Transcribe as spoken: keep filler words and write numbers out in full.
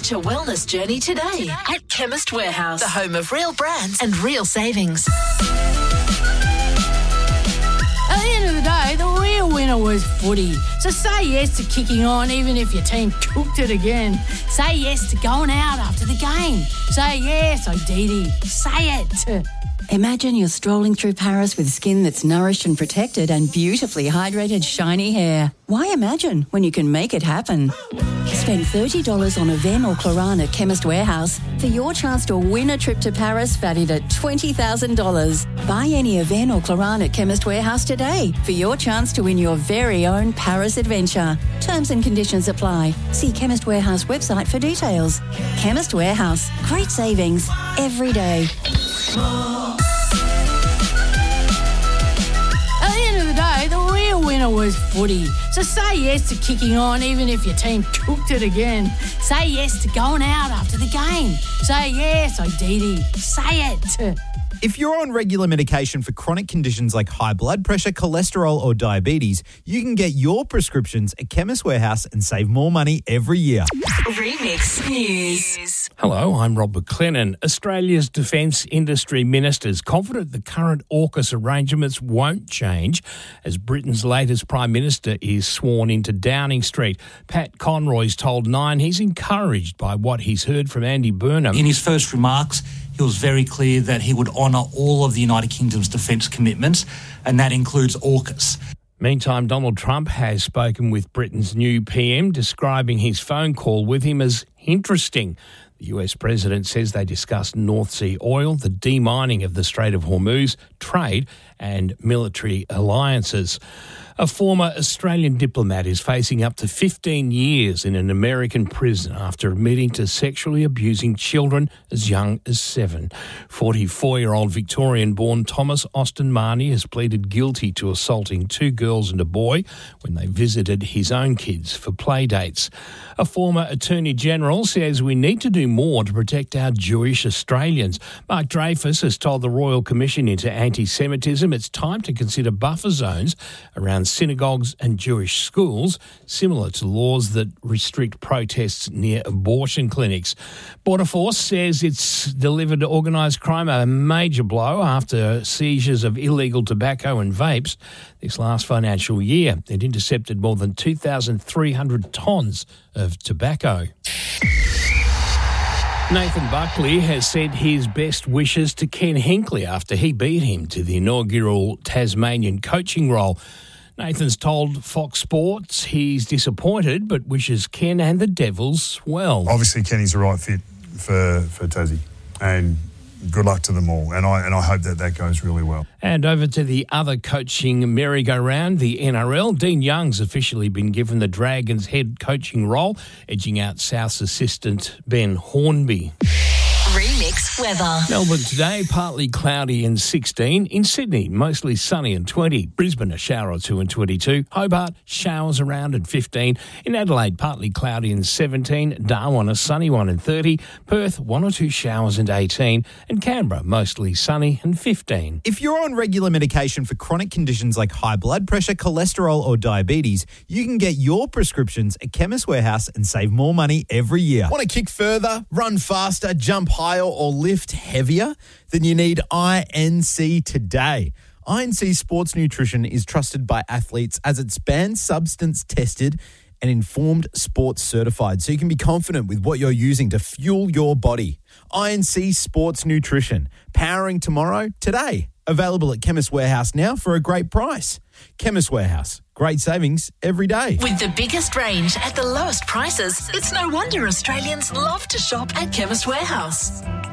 Launch a wellness journey today at Chemist Warehouse, the home of real brands and real savings. At the end of the day, the real winner was footy. So say yes to kicking on even if your team cooked it again. Say yes to going out after the game. Say yes, Odidi. Say it. Imagine you're strolling through Paris with skin that's nourished and protected and beautifully hydrated shiny hair. Why imagine when you can make it happen? Spend thirty dollars on Aven or Chlorana at Chemist Warehouse for your chance to win a trip to Paris valued at twenty thousand dollars. Buy any Aven or Chlorana at Chemist Warehouse today for your chance to win your very own Paris adventure. Terms and conditions apply. See Chemist Warehouse website for details. Chemist Warehouse. Great savings every day. At the end of the day, the real winner was footy. So say yes to kicking on even if your team cooked it again. Say yes to going out after the game. Say yes, Odidi. Say it. If you're on regular medication for chronic conditions like high blood pressure, cholesterol or diabetes, you can get your prescriptions at Chemist Warehouse and save more money every year. Remix News. Hello, I'm Rob McLennan. Australia's Defence Industry Minister is confident the current AUKUS arrangements won't change as Britain's latest Prime Minister is sworn into Downing Street. Pat Conroy's told Nine he's encouraged by what he's heard from Andy Burnham. In his first remarks, he was very clear that he would honour all of the United Kingdom's defence commitments, and that includes AUKUS. Meantime, Donald Trump has spoken with Britain's new P M, describing his phone call with him as interesting. The U S president says they discussed North Sea oil, the demining of the Strait of Hormuz, trade and military alliances. A former Australian diplomat is facing up to fifteen years in an American prison after admitting to sexually abusing children as young as seven. forty-four-year-old Victorian-born Thomas Austin Marnie has pleaded guilty to assaulting two girls and a boy when they visited his own kids for play dates. A former Attorney General says we need to do more to protect our Jewish Australians. Mark Dreyfus has told the Royal Commission into Anti-Semitism it's time to consider buffer zones around synagogues and Jewish schools, similar to laws that restrict protests near abortion clinics. Border Force says it's delivered organised crime a major blow after seizures of illegal tobacco and vapes this last financial year. It intercepted more than two thousand three hundred tonnes of tobacco. Nathan Buckley has sent his best wishes to Ken Hinkley after he beat him to the inaugural Tasmanian coaching role. Nathan's told Fox Sports he's disappointed but wishes Ken and the Devils well. Obviously, Kenny's the right fit for, for Tassie, and good luck to them all. And I and I hope that that goes really well. And over to the other coaching merry-go-round, the N R L. Dean Young's officially been given the Dragons' head coaching role, edging out South's assistant Ben Hornby. Remix weather. Melbourne today, partly cloudy and sixteen. In Sydney, mostly sunny and twenty. Brisbane, a shower or two and twenty-two. Hobart, showers around and fifteen. In Adelaide, partly cloudy and seventeen. Darwin, a sunny one and thirty. Perth, one or two showers and eighteen. And Canberra, mostly sunny and fifteen. If you're on regular medication for chronic conditions like high blood pressure, cholesterol or diabetes, you can get your prescriptions at Chemist Warehouse and save more money every year. Want to kick further, run faster, jump higher or lift heavier? Then you need I N C today. I N C Sports Nutrition is trusted by athletes as it's banned substance tested and informed sports certified, so you can be confident with what you're using to fuel your body. I N C Sports Nutrition, powering tomorrow today. Available at Chemist Warehouse now for a great price. Chemist Warehouse, great savings every day. With the biggest range at the lowest prices, it's no wonder Australians love to shop at Chemist Warehouse.